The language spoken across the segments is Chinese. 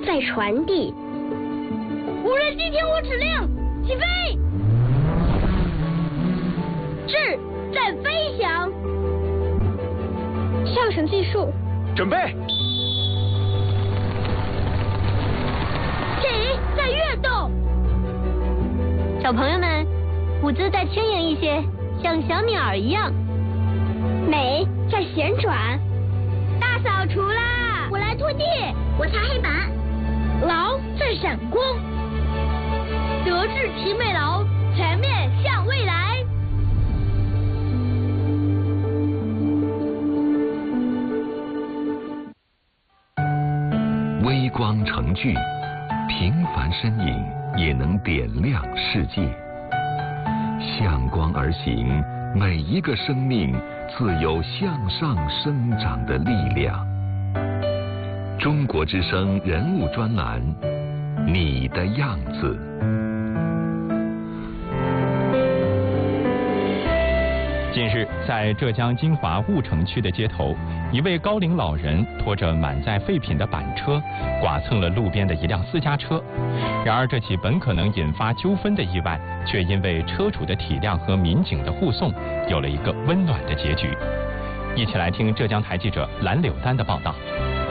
在传递。 无人机听我指令，起飞！是，在飞翔。 上升技术， 准备。 起，在跃动。 小朋友们，舞姿再轻盈一些，像小鸟一样。美，在旋转。 大扫除啦！我来拖地， 我擦黑板。 劳在闪光。德智体美劳，全面向未来。 微光成炬，平凡身影也能点亮世界。向光而行，每一个生命自有向上生长的力量。中国之声人物专栏，你的样子。 近日，在浙江金华婺城区的街头，一位高龄老人拖着满载废品的板车，剐蹭了路边的一辆私家车。然而，这起本可能引发纠纷的意外，却因为车主的体谅和民警的护送，有了一个温暖的结局。一起来听浙江台记者蓝柳丹的报道。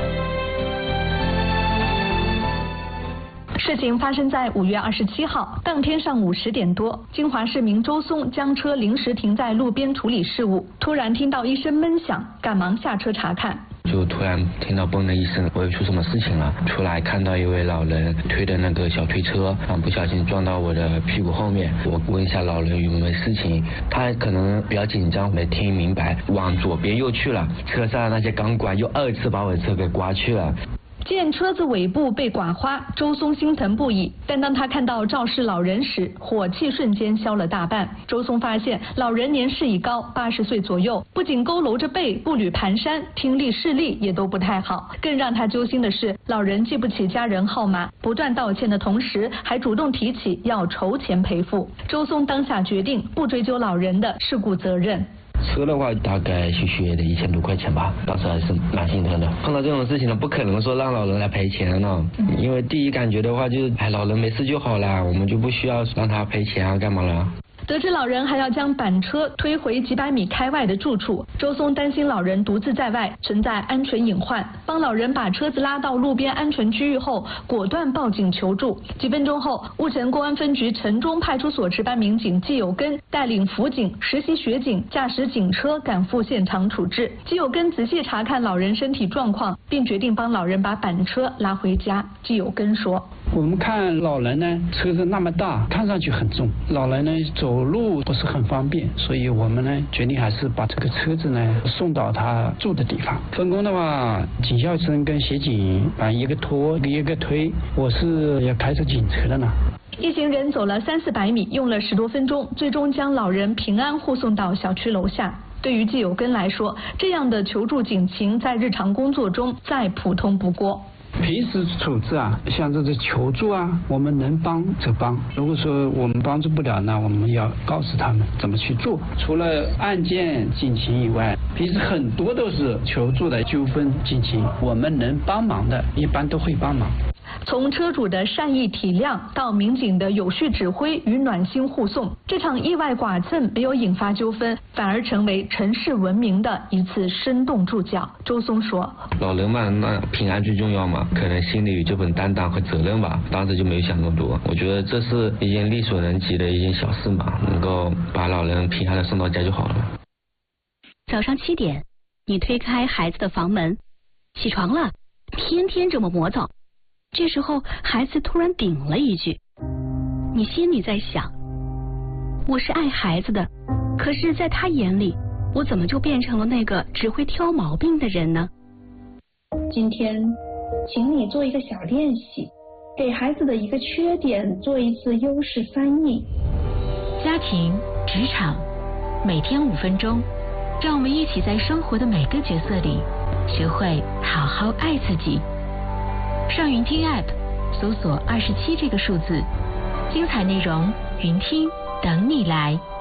事情发生在5月27号，当天上午10点多，金华市民周松将车临时停在路边处理事务，突然听到一声闷响，赶忙下车查看。 就突然听到嘣的一声，我又出什么事情了？出来看到一位老人推的那个小推车，不小心撞到我的屁股后面。我问一下老人有没有事情，他可能比较紧张，没听明白，往左边又去了。车上的那些钢管又2次把我的车给刮去了。 见车子尾部被剐花，周松心疼不已。但当他看到肇事老人时，火气瞬间消了大半。周松发现老人年事已高，80岁左右，不仅佝偻着背，步履蹒跚，听力视力也都不太好。更让他揪心的是，老人记不起家人号码，不断道歉的同时，还主动提起要筹钱赔付。周松当下决定不追究老人的事故责任。 车的话大概学的1000多块钱吧，当时还是蛮心疼的。碰到这种事情呢，不可能说让老人来赔钱了，因为第一感觉的话就是，老人没事就好了，我们就不需要让他赔钱啊，干嘛了？ 得知老人还要将板车推回几百米开外的住处，周松担心老人独自在外存在安全隐患，帮老人把车子拉到路边安全区域后，果断报警求助。几分钟后，婺城公安分局城中派出所值班民警季有根带领辅警、实习学警驾驶警车赶赴现场处置。季有根仔细查看老人身体状况，并决定帮老人把板车拉回家。季有根说：“ 我们看老人呢，车子那么大，看上去很重，老人呢走路不是很方便，所以我们呢决定还是把这个车子呢送到他住的地方。分工的话，警校生跟协警一个拖一个推，我是要开着警车的呢。” 一行人走了300-400米，用了10多分钟，最终将老人平安护送到小区楼下。对于季有根来说，这样的求助警情在日常工作中再普通不过。 平时处置啊，像这个求助啊，我们能帮则帮。如果说我们帮助不了，那我们要告诉他们怎么去做。除了案件警情以外，平时很多都是求助的纠纷警情，我们能帮忙的，一般都会帮忙。 从车主的善意体谅到民警的有序指挥与暖心护送，这场意外剐蹭没有引发纠纷，反而成为城市文明的一次生动注脚。周松说：“ 老人嘛，那平安最重要嘛，可能心里有这份担当和责任吧，当时就没有想那么多。我觉得这是一件力所能及的一件小事嘛，能够把老人平安的送到家就好了。” 早上7点，你推开孩子的房门，起床了，天天这么磨蹭。这时候孩子突然顶了一句，你心里在想，我是爱孩子的，可是在他眼里，我怎么就变成了那个只会挑毛病的人呢？ 今天请你做一个小练习，给孩子的一个缺点做一次优势翻译。 家庭、职场，每天5分钟，让我们一起在生活的每个角色里学会好好爱自己。上云听 App 搜索27这个数字，精彩内容云听等你来。